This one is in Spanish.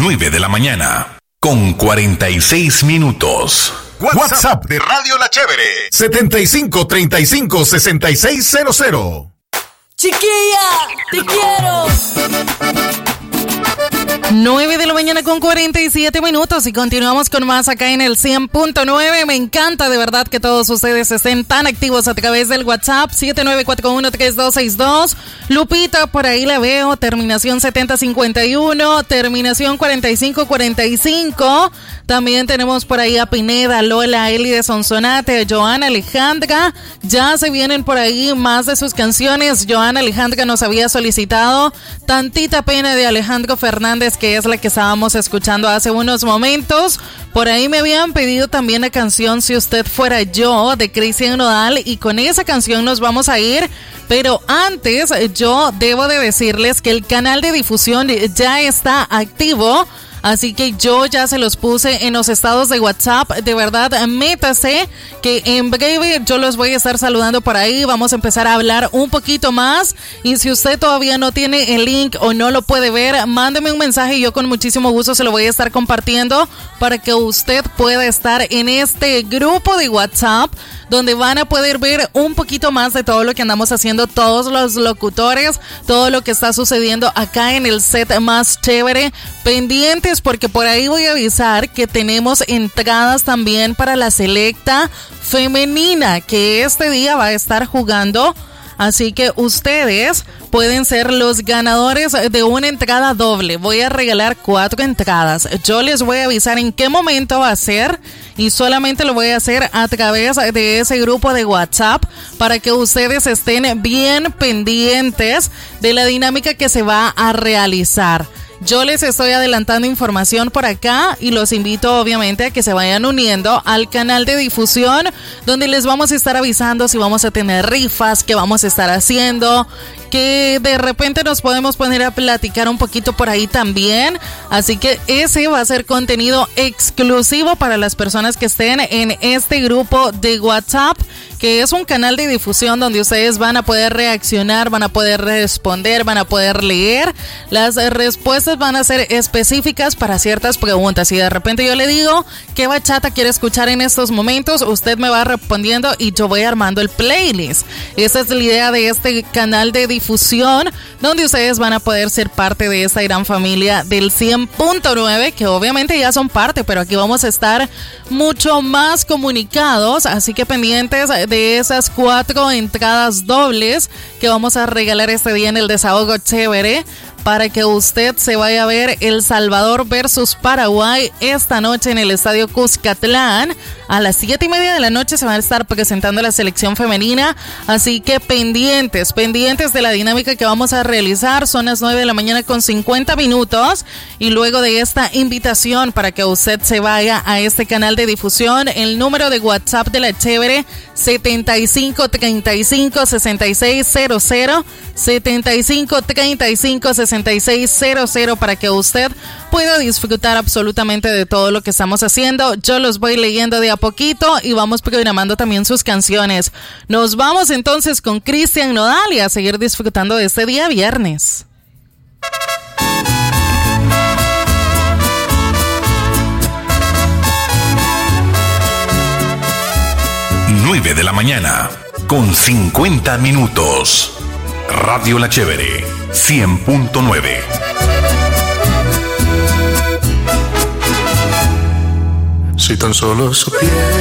9 de la mañana, con 46 minutos. WhatsApp de Radio La Chévere, 7535-6600. Chiquilla, te quiero. 9 de la mañana con 47 minutos y continuamos con más acá en el 100.9. Me encanta de verdad que todos ustedes estén tan activos a través del WhatsApp 79413262. Lupita, por ahí la veo, terminación 7051, terminación 4545. También tenemos por ahí a Pineda, Lola, Eli de Sonsonate, Joana Alejandra. Ya se vienen por ahí más de sus canciones. Joana Alejandra nos había solicitado Tantita Pena de Alejandro Fernández, que es la que estábamos escuchando hace unos momentos. Por ahí me habían pedido también la canción Si Usted Fuera Yo, de Cristian Nodal, y con esa canción nos vamos a ir. Pero antes, yo debo de decirles que el canal de difusión ya está activo. Así que yo ya se los puse en los estados de WhatsApp. De verdad, métase, que en breve yo los voy a estar saludando por ahí. Vamos a empezar a hablar un poquito más. Y si usted todavía no tiene el link o no lo puede ver, mándeme un mensaje y yo con muchísimo gusto se lo voy a estar compartiendo para que usted pueda estar en este grupo de WhatsApp, donde van a poder ver un poquito más de todo lo que andamos haciendo todos los locutores, todo lo que está sucediendo acá en el set más chévere. Pendientes, porque por ahí voy a avisar que tenemos entradas también para la selecta femenina, que este día va a estar jugando. Así que ustedes pueden ser los ganadores de una entrada doble. Voy a regalar 4 entradas. Yo les voy a avisar en qué momento va a ser y solamente lo voy a hacer a través de ese grupo de WhatsApp para que ustedes estén bien pendientes de la dinámica que se va a realizar. Yo les estoy adelantando información por acá y los invito obviamente a que se vayan uniendo al canal de difusión, donde les vamos a estar avisando si vamos a tener rifas, qué vamos a estar haciendo, que de repente nos podemos poner a platicar un poquito por ahí también. Así que ese va a ser contenido exclusivo para las personas que estén en este grupo de WhatsApp, que es un canal de difusión donde ustedes van a poder reaccionar, van a poder responder, van a poder leer. Las respuestas van a ser específicas para ciertas preguntas. Si de repente yo le digo qué bachata quiere escuchar en estos momentos, usted me va respondiendo y yo voy armando el playlist. Esa es la idea de este canal de difusión, donde ustedes van a poder ser parte de esta gran familia del 100.9, que obviamente ya son parte, pero aquí vamos a estar mucho más comunicados. Así que pendientes de esas 4 entradas dobles que vamos a regalar este día en el Desahogo Chévere, para que usted se vaya a ver El Salvador versus Paraguay esta noche en el Estadio Cuscatlán. A las 7:30 de la noche se va a estar presentando la selección femenina, así que pendientes de la dinámica que vamos a realizar. Son las 9 de la mañana con 50 minutos y luego de esta invitación para que usted se vaya a este canal de difusión, el número de WhatsApp de la Chévere 7535-6600, 7535-6600, para que usted pueda disfrutar absolutamente de todo lo que estamos haciendo. Yo los voy leyendo de a poquito y vamos programando también sus canciones. Nos vamos entonces con Cristian Nodal y a seguir disfrutando de este día viernes. Nueve de la mañana, con 50 minutos. Radio La Chévere, 100.9. Si tan solo supiera